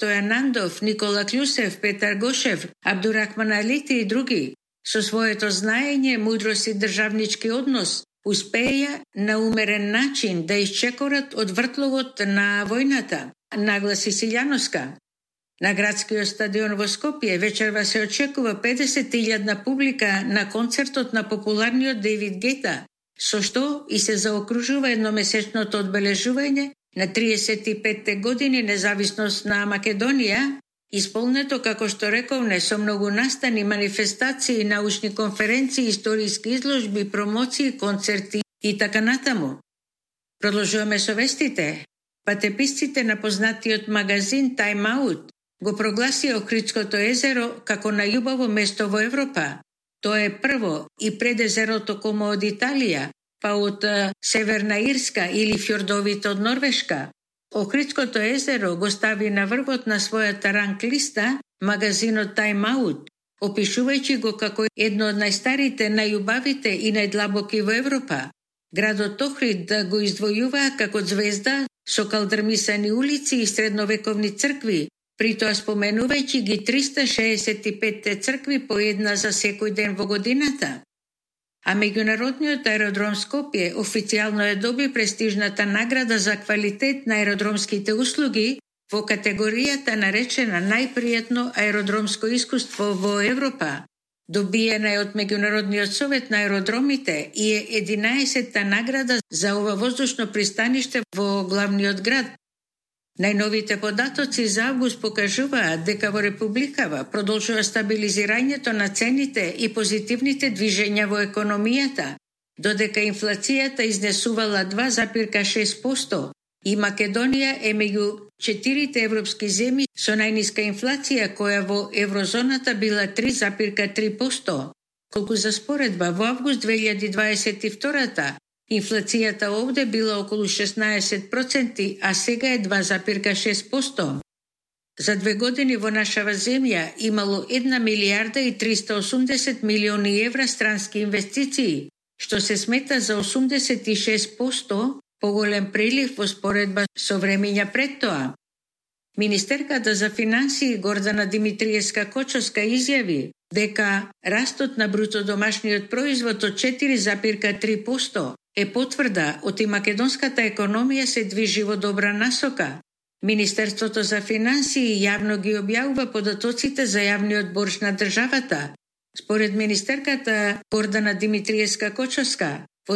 Стојанандов, Никола Клюсев, Петар Гошев, Абдурахман Алити и други, со своето знаење, мудрост и државнички однос, успеја на умерен начин да исчекорат од вртловот на војната, нагласи Силјановска. На градскиот стадион во Скопје вечерва се очекува 50.000 публика на концертот на популарниот Дейвид Гета, со што и се заокружува едномесечното одбележување на 35 години независност на Македонија, исполнето, како што рековне, со многу настани, манифестации, научни конференции, историски изложби, промоции, концерти и така натаму. Продолжуваме со вестите. Патеписците на познатиот магазин Time Out го прогласија Охридското езеро како најубаво место во Европа. Тоа е прво и пред езерото комо од Италија, па од Северна Ирска или фјордовите од Норвешка. Охридското езеро го стави на врвот на својата ранг листа магазинот Time Out, опишувајќи го како едно од најстарите, најубавите и најдлабоки во Европа. Градот Охрид го издвојува како звезда со калдрмисани улици и средновековни цркви, притоа споменувајќи ги 365 цркви по една за секој ден во годината. А меѓународниот аеродром Скопје официјално е доби престижната награда за квалитет на аеродромските услуги во категоријата наречена најпријатно аеродромско искуство во Европа. Добиена е од Меѓународниот совет на аеродромите и е 11-та награда за ова воздушно пристаниште во главниот град. Најновите податоци за август покажуваат дека во Републикава продолжува стабилизирањето на цените и позитивните движења во економијата, додека инфлацијата изнесувала 2,6% и Македонија е меѓу 4 европски земји со најниска инфлација, која во еврозоната била 3,3%. Колку за споредба, во август 2022 инфлацијата овде била околу 16%, а сега е 2,6%. За 2 години во нашава земја имало 1 милијарда и 380 милиони евра странски инвестиции, што се смета за 86% поголем прилив во споредба со времења пред тоа. Министерката за финансии Гордана Димитриевска-Кочовска изјави дека растот на бруто домашниот производ од 4,3% е потврда оти македонската економија се движи во добра насока. Министерството за финансии јавно ги објавува податоците за јавниот борж на државата. Според министерката Гордана Димитриевска-Кочовска, во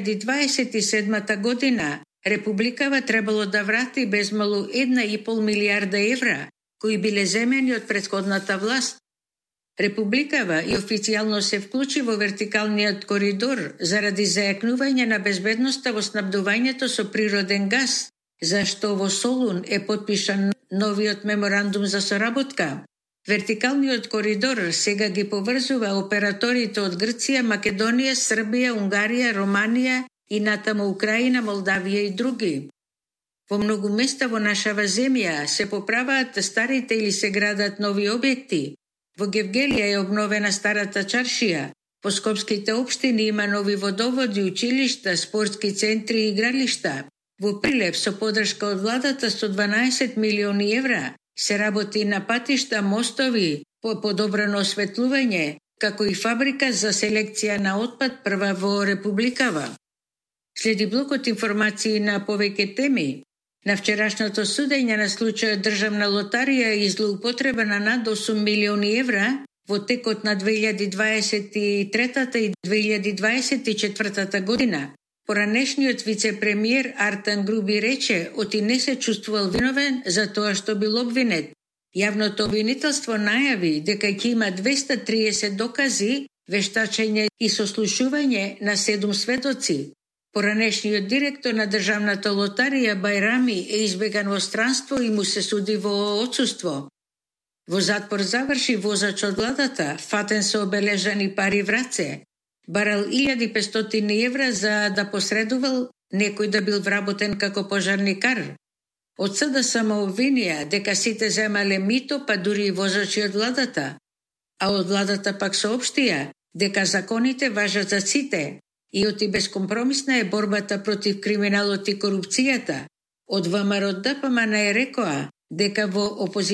2027 година Републикава требало да врати безмалу 1,5 милијарда евра, кои биле земени од претходната власт. Републикава и официјално се вклучи во вертикалниот коридор заради зајакнување на безбедноста во снабдувањето со природен газ, зашто во Солун е потпишан новиот меморандум за соработка. Вертикалниот коридор сега ги поврзува операторите од Грција, Македонија, Србија, Унгарија, Романија и натаму Украина, Молдавија и други. Во многу места во нашава земја се поправаат старите или се градат нови објекти. Во Гевгелија е обновена старата чаршија. Во скопските општини има нови водоводи, училишта, спортски центри и игралишта. Во Прилеп со подршка од владата 112 милиони евра се работи на патишта, мостови, по подобрано осветлување, како и фабрика за селекција на отпад прва во Републикава. Следи блокот информации на повеќе теми. На вчерашното судење на случајот Државна лотарија и злоупотреба на над 8 милиони евра во текот на 2023 и 2024 година. Поранешниот вице-премиер Артан Груби рече оти не се чувствувал виновен за тоа што бил обвинет. Јавното обвинителство најави дека ќе има 230 докази, вештачење и сослушување на 7 сведоци. Поранешниот директор на Државната лотарија Бајрами е избеган во странство и му се суди во отсуство. Во затвор заврши возач од владата, фатен со обележани пари в раце. Барал 1500 евра за да посредувал некој да бил вработен како пожарникар. Од сада само обвинија дека сите земале мито, па дури и возачи од владата. А од владата пак соопштија дека законите важат за сите и оти безкомпромисна е борбата против криминалот и корупцијата. Од ВМРО ДПМН е рекоа дека во